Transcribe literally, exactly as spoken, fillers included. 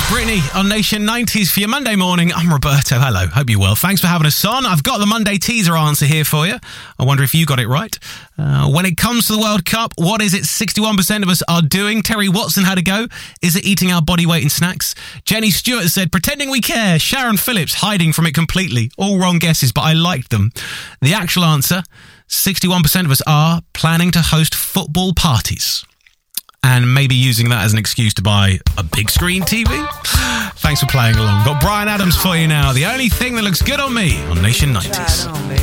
Britney on Nation nineties for your Monday morning. I'm Roberto. Hello. Hope you're well. Thanks for having us on. I've got the Monday teaser answer here for you. I wonder if you got it right. Uh, when it comes to the World Cup, what is it sixty-one percent of us are doing? Terry Watson had a go. Is it eating our body weight in snacks? Jenny Stewart said, pretending we care. Sharon Phillips, hiding from it completely. All wrong guesses, but I liked them. The actual answer, sixty-one percent of us are planning to host football parties. And maybe using that as an excuse to buy a big screen T V. Thanks for playing along. Got Brian Adams for you now. The only thing that looks good on me on Nation nineties.